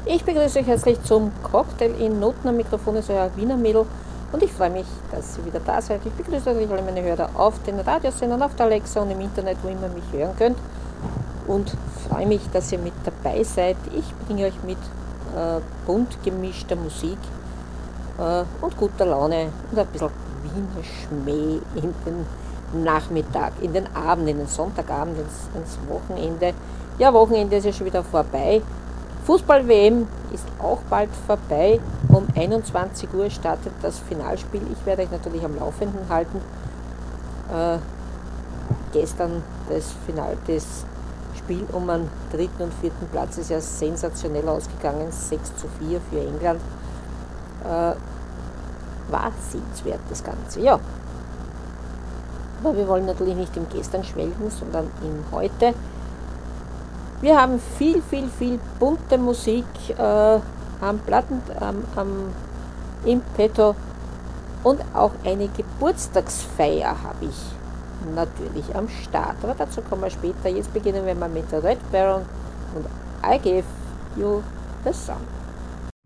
Ich begrüße euch herzlich zum Cocktail in Noten. Am Mikrofon ist euer Wiener Mädel und ich freue mich, dass ihr wieder da seid. Ich begrüße natürlich alle meine Hörer auf den Radiosendern, auf der Alexa und im Internet, wo immer mich hören könnt. Und freue mich, dass ihr mit dabei seid. Ich bringe euch mit bunt gemischter Musik und guter Laune und ein bisschen Wiener Schmäh in den Nachmittag, in den Abend, in den Sonntagabend, ins Wochenende. Ja, Wochenende ist ja schon wieder vorbei. Fußball-WM ist auch bald vorbei. Um 21 Uhr startet das Finalspiel. Ich werde euch natürlich am Laufenden halten. Gestern das Spiel um den dritten und vierten Platz ist ja sensationell ausgegangen. 6:4 für England. War sehenswert das Ganze, ja. Aber wir wollen natürlich nicht im Gestern schwelgen, sondern im Heute. Wir haben viel bunte Musik am Platten, im Petto und auch eine Geburtstagsfeier habe ich natürlich am Start. Aber dazu kommen wir später. Jetzt beginnen wir mal mit Red Baron und I Give You the Sun.